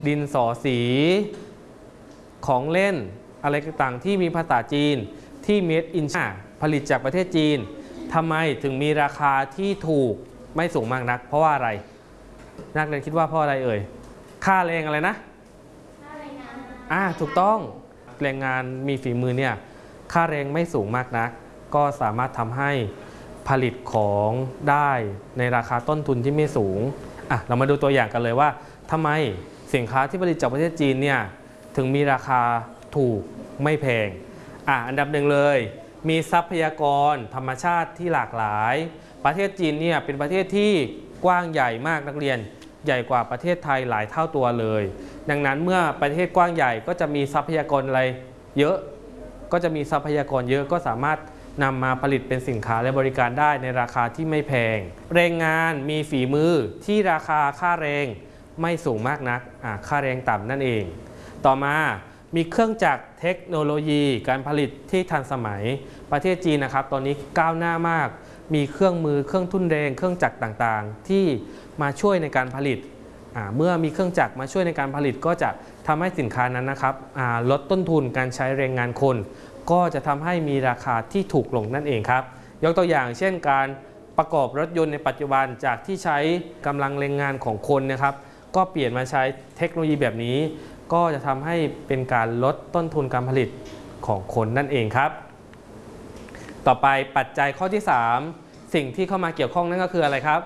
ดินสอสีของเล่นอะไรต่างๆที่มีภาษาจีนที่ Made in China ผลิตจากประเทศจีนทำไมถึงมีราคาที่ถูกไม่สูงมากนักเพราะว่าอะไรนักเรียนคิดว่าเพราะอะไรเอ่ยค่าแรงอะไรนะถูกต้องแรงงานมีฝีมือเนี่ยค่าแรงไม่สูงมากนักก็สามารถทำให้ผลิตของได้ในราคาต้นทุนที่ไม่สูงเรามาดูตัวอย่างกันเลยว่าทำไมสินค้าที่ผลิตจากประเทศจีนเนี่ยถึงมีราคาถูกไม่แพงอันดับหนึ่งเลยมีทรัพยากรธรรมชาติที่หลากหลายประเทศจีนเนี่ยเป็นประเทศที่กว้างใหญ่มากนักเรียนใหญ่กว่าประเทศไทยหลายเท่าตัวเลยดังนั้นเมื่อประเทศกว้างใหญ่ก็จะมีทรัพยากรอะไรเยอะก็จะมีทรัพยากรเยอะก็สามารถนำมาผลิตเป็นสินค้าและบริการได้ในราคาที่ไม่แพงแรงงานมีฝีมือที่ราคาค่าแรงไม่สูงมากนักค่าแรงต่ำนั่นเองต่อมามีเครื่องจักรเทคโนโลยีการผลิตที่ทันสมัยประเทศจีนนะครับตอนนี้ก้าวหน้ามากมีเครื่องมือเครื่องทุ่นแรงเครื่องจักรต่างๆที่มาช่วยในการผลิตเมื่อมีเครื่องจักรมาช่วยในการผลิตก็จะทำให้สินค้านั้นนะครับลดต้นทุนการใช้แรงงานคนก็จะทำให้มีราคาที่ถูกลงนั่นเองครับยกตัวอย่างเช่นการประกอบรถยนต์ในปัจจุบันจากที่ใช้กำลังแรงงานของคนนะครับก็เปลี่ยนมาใช้เทคโนโลยีแบบนี้ก็จะทำให้เป็นการลดต้นทุนการผลิตของคนนั่นเองครับต่อไปปัจจัยข้อที่3สิ่งที่เข้ามาเกี่ยวข้องนั่นก็คืออะไรครับ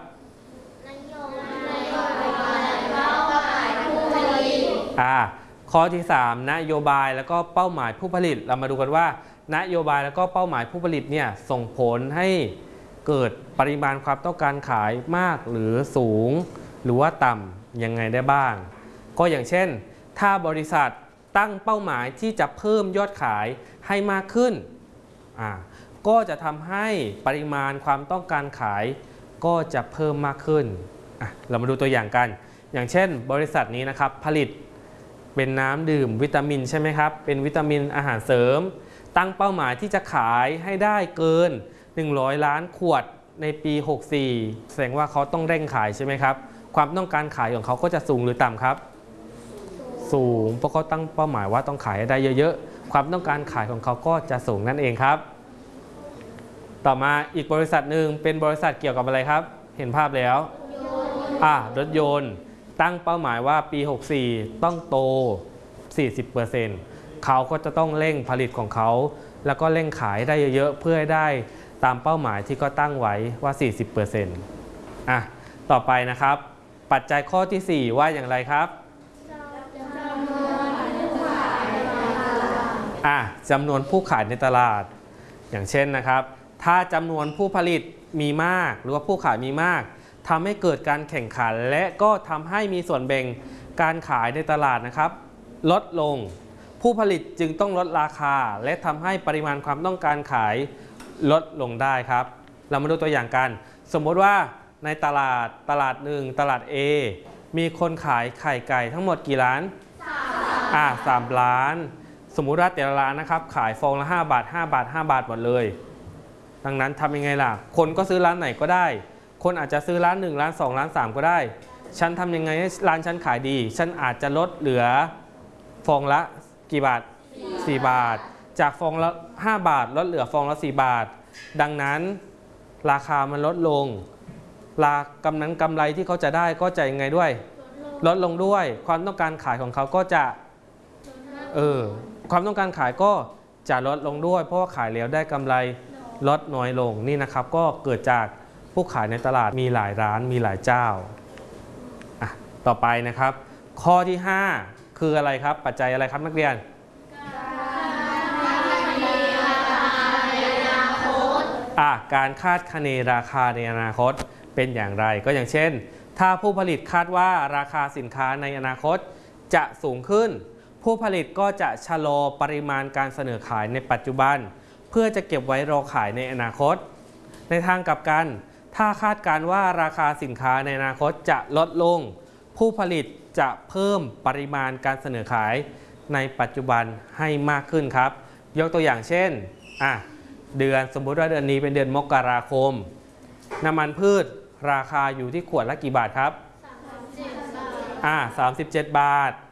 ข้อที่3นโยบายแล้วก็เป้าหมายผู้ผลิตเรามาดูกันว่านโยบายแล้วก็เป้าหมายผู้ผลิตเนี่ยส่งผลให้เกิดปริมาณความต้องการขายมากหรือสูงหรือว่าต่ำยังไงได้บ้างก็อย่างเช่นถ้าบริษัทตั้งเป้าหมายที่จะเพิ่มยอดขายให้มากขึ้นก็จะทำให้ปริมาณความต้องการขายก็จะเพิ่มมากขึ้นเรามาดูตัวอย่างกันอย่างเช่นบริษัทนี้นะครับผลิตเป็นน้ำดื่มวิตามินใช่ไหมครับเป็นวิตามินอาหารเสริมตั้งเป้าหมายที่จะขายให้ได้เกิน100 ล้านขวดในปี64แสดงว่าเขาต้องเร่งขายใช่ไหมครับความต้องการขายของเขาก็จะสูงหรือต่ำครับสูงเพราะเขาตั้งเป้าหมายว่าต้องขายให้ได้เยอะๆความต้องการขายของเขาก็จะสูงนั่นเองครับต่อมาอีกบริษัทหนึ่งเป็นบริษัทเกี่ยวกับอะไรครับเห็นภาพแล้วรถยนต์ตั้งเป้าหมายว่าปี64ต้องโต 40% เขาก็จะต้องเร่งผลิตของเขาแล้วก็เร่งขายได้เยอะๆเพื่อให้ได้ตามเป้าหมายที่ก็ตั้งไว้ว่า 40% ต่อไปนะครับปัจจัยข้อที่4ว่าอย่างไรครับจำนวนผู้ขายในตลาดอย่างเช่นนะครับถ้าจำนวนผู้ผลิตมีมากหรือว่าผู้ขายมีมากทำให้เกิดการแข่งขันและก็ทำให้มีส่วนแบ่งการขายในตลาดนะครับลดลงผู้ผลิตจึงต้องลดราคาและทำให้ปริมาณความต้องการขายลดลงได้ครับเรามาดูตัวอย่างกันสมมติว่าในตลาดหนึ่งตลาด A มีคนขายไข่ไก่ทั้งหมดกี่ล้าน3 ล้านสมมุติว่าแต่ละร้านนะครับขายฟองละ5 บาท5 บาท5 บาทหมดเลยดังนั้นทำยังไงล่ะคนก็ซื้อร้านไหนก็ได้คนอาจจะซื้อร้าน1ร้าน2ร้าน3ก็ได้ฉันทำยังไงให้ร้านฉันขายดีฉันอาจจะลดเหลือฟองละกี่บาท4 บาทจากฟองละ5 บาทลดเหลือฟองละ4 บาทดังนั้นราคามันลดลงกำไรที่เขาจะได้ก็จะยังไงด้วยลดลงด้วยความต้องการขายของเขาก็จะความต้องการขายก็จะลดลงด้วยเพราะว่าขายแล้วได้กำไรลดน้อยลงนี่นะครับก็เกิดจากผู้ขายในตลาดมีหลายร้านมีหลายเจ้าต่อไปนะครับข้อที่5คืออะไรครับปัจจัยอะไรครับนักเรียนการคาดคะเนราคาในอนาคตเป็นอย่างไรก็อย่างเช่นถ้าผู้ผลิตคาดว่าราคาสินค้าในอนาคตจะสูงขึ้นผู้ผลิตก็จะชะลอปริมาณการเสนอขายในปัจจุบันเพื่อจะเก็บไว้รอขายในอนาคตในทางกลับกันถ้าคาดการว่าราคาสินค้าในอนาคตจะลดลงผู้ผลิตจะเพิ่มปริมาณการเสนอขายในปัจจุบันให้มากขึ้นครับยกตัวอย่างเช่นสมมุติว่าเดือนนี้เป็นเดือนมกราคมน้ำมันพืชราคาอยู่ที่ขวดละกี่บาทครับ37 บาท